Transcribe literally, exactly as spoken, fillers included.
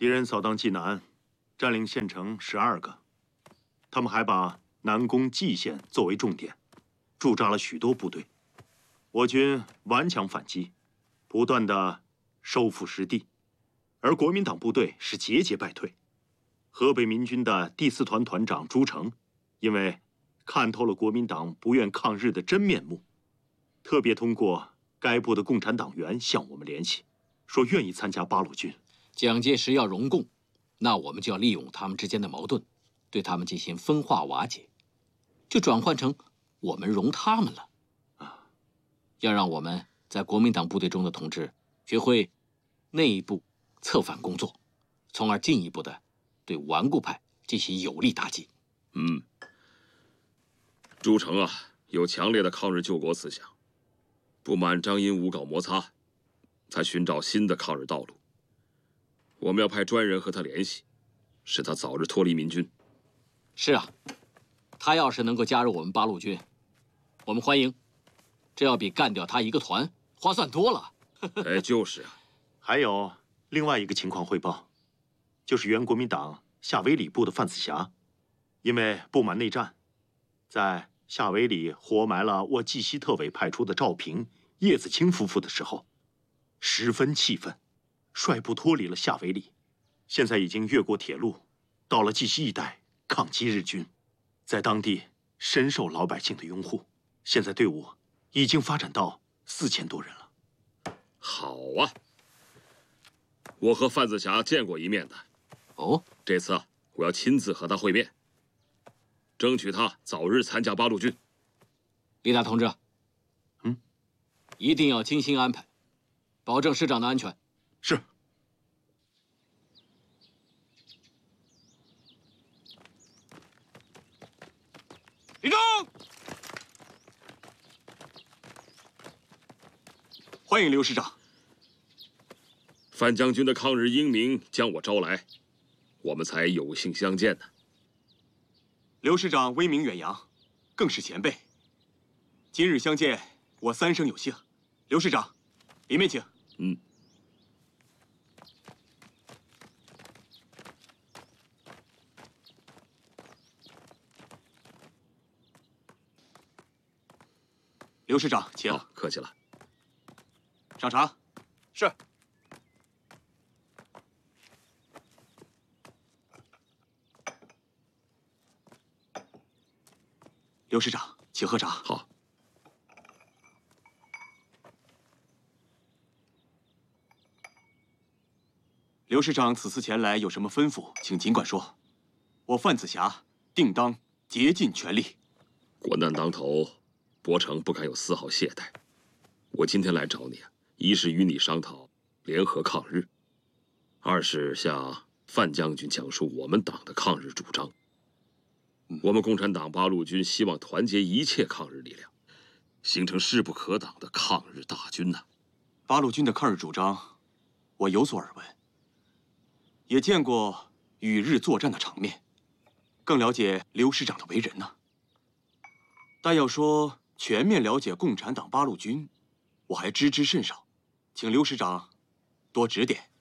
敌人扫荡济南，占领县城十二个，他们还把南攻蓟县作为重点，驻扎了许多部队。我军顽强反击，不断的收复失地，而国民党部队是节节败退。河北民军的第四团团长朱诚，因为看透了国民党不愿抗日的真面目，特别通过该部的共产党员向我们联系，说愿意参加八路军。 蒋介石要容共，那我们就要利用他们之间的矛盾，对他们进行分化瓦解，就转换成我们容他们了。啊，要让我们在国民党部队中的同志学会内部策反工作，从而进一步的对顽固派进行有力打击。 嗯，朱诚啊，有强烈的抗日救国思想，不满张英诬告摩擦，才寻找新的抗日道路。我们要派专人和他联系，使他早日脱离民军。 是啊，他要是能够加入我们八路军，我们欢迎，这要比干掉他一个团划算多了。 哎，就是啊。 还有另外一个情况汇报，就是原国民党夏威里部的范子霞，因为不满内战，在夏威里活埋了我济西特委派出的赵平、叶子清夫妇的时候，十分气愤，率部脱离了夏威里，现在已经越过铁路，到了济西一带抗击日军，在当地深受老百姓的拥护。现在队伍已经发展到四千多人了。 好啊，我和范子霞见过一面的。 哦， 这次啊，我要亲自和他会面，争取他早日参加八路军。 李大同志， 嗯， 一定要精心安排，保证师长的安全。 是。 立正！欢迎刘师长。 范将军的抗日英名将我招来，我们才有幸相见呢。 刘师长威名远扬，更是前辈。今日相见，我三生有幸。刘师长，里面请。 嗯。 刘师长，请。 好，客气了。 上茶。是。刘师长，请喝茶。 好。 刘师长此次前来有什么吩咐，请尽管说。我范子霞定当竭尽全力。 国难当头，伯承不敢有丝毫懈怠。我今天来找你啊，一是与你商讨联合抗日，二是向范将军讲述我们党的抗日主张。我们共产党八路军希望团结一切抗日力量，形成势不可挡的抗日大军呐。 八路军的抗日主张，我有所耳闻，也见过与日作战的场面，更了解刘师长的为人呢。但要说全面了解共产党八路军，我还知之甚少，请刘师长多指点。